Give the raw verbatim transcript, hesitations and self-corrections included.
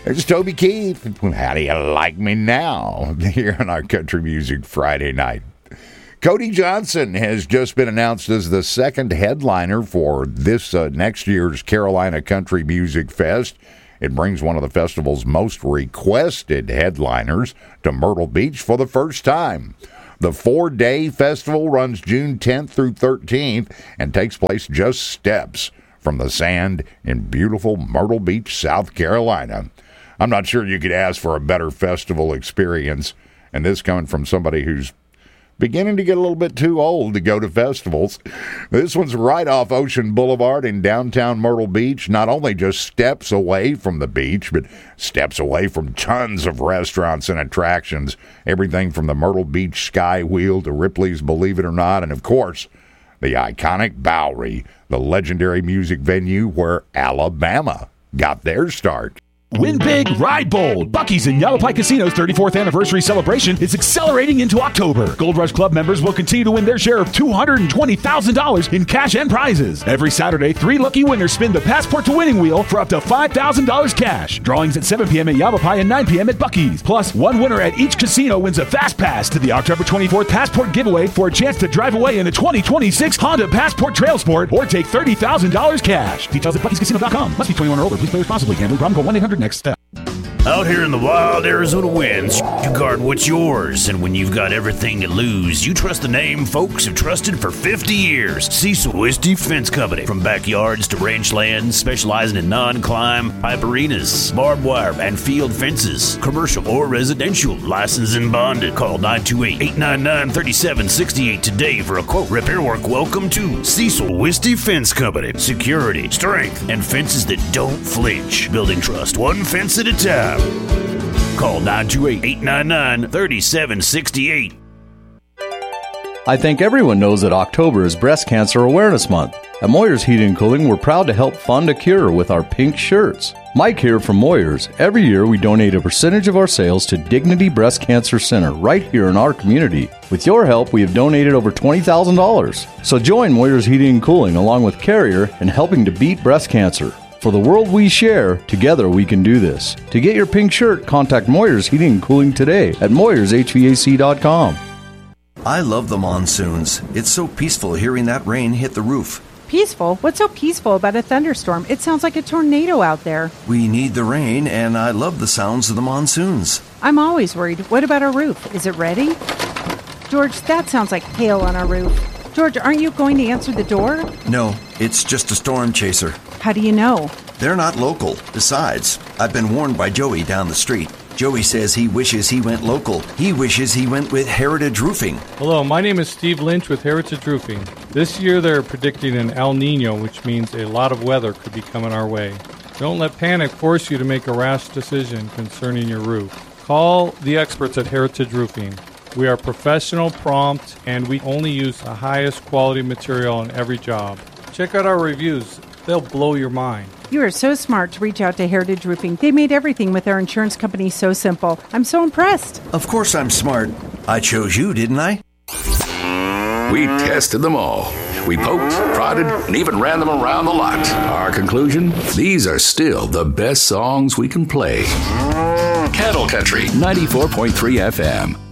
There's Toby Keith. How do you like me now? Here on our Country Music Friday night. Cody Johnson has just been announced as the second headliner for this uh, next year's Carolina Country Music Fest. It brings one of the festival's most requested headliners to Myrtle Beach for the first time. The four-day festival runs June tenth through thirteenth and takes place just steps from the sand in beautiful Myrtle Beach, South Carolina. I'm not sure you could ask for a better festival experience, and this coming from somebody who's beginning to get a little bit too old to go to festivals. This one's right off Ocean Boulevard in downtown Myrtle Beach, not only just steps away from the beach, but steps away from tons of restaurants and attractions, everything from the Myrtle Beach Sky Wheel to Ripley's Believe It or Not, and of course, the iconic Bowery, the legendary music venue where Alabama got their start. Win big, ride bold. Buc-ee's in Yavapai Casino's thirty-fourth anniversary celebration is accelerating into October. Gold Rush Club members will continue to win their share of two hundred twenty thousand dollars in cash and prizes. Every Saturday, three lucky winners spin the Passport to Winning wheel for up to five thousand dollars cash. Drawings at seven p.m. at Yavapai and nine p.m. at Buc-ee's. Plus, one winner at each casino wins a Fast Pass to the October twenty-fourth Passport giveaway for a chance to drive away in a twenty twenty-six Honda Passport Trail Sport or take thirty thousand dollars cash. Details at Buc-ee's Casino dot com. Must be twenty-one or older. Please play responsibly. Gambling problem? Call one eight hundred next step. Out here in the wild Arizona winds, you guard what's yours, and when you've got everything to lose, you trust the name folks have trusted for fifty years. Cecil Wisty Fence Company. From backyards to ranch lands, specializing in non-climb pipe arenas, barbed wire, and field fences, commercial or residential, licensed and bonded. Call nine two eight, eight nine nine, three seven six eight today for a quote. Repair work. Welcome to Cecil Wisty Fence Company. Security, strength, and fences that don't flinch. Building trust, one fence at a time. Call nine two eight, eight nine nine, three seven six eight. I think everyone knows that October is Breast Cancer Awareness Month. At Moyers Heating and Cooling, we're proud to help fund a cure with our pink shirts. Mike here from Moyers. Every year we donate a percentage of our sales to Dignity Breast Cancer Center right here in our community. With your help, we have donated over twenty thousand dollars. So join Moyers Heating and Cooling along with Carrier in helping to beat breast cancer. For the world we share, together we can do this. To get your pink shirt, contact Moyers Heating and Cooling today at Moyers H V A C dot com. I love the monsoons. It's so peaceful hearing that rain hit the roof. Peaceful? What's so peaceful about a thunderstorm? It sounds like a tornado out there. We need the rain, and I love the sounds of the monsoons. I'm always worried. What about our roof? Is it ready? George, that sounds like hail on our roof. George, aren't you going to answer the door? No, it's just a storm chaser. How do you know? They're not local. Besides, I've been warned by Joey down the street. Joey says he wishes he went local. He wishes he went with Heritage Roofing. Hello, my name is Steve Lynch with Heritage Roofing. This year they're predicting an El Nino, which means a lot of weather could be coming our way. Don't let panic force you to make a rash decision concerning your roof. Call the experts at Heritage Roofing. We are professional, prompt, and we only use the highest quality material on every job. Check out our reviews. They'll blow your mind. You are so smart to reach out to Heritage Roofing. They made everything with their insurance company so simple. I'm so impressed. Of course I'm smart. I chose you, didn't I? We tested them all. We poked, prodded, and even ran them around the lot. Our conclusion? These are still the best songs we can play. Cattle Country, ninety-four point three F M.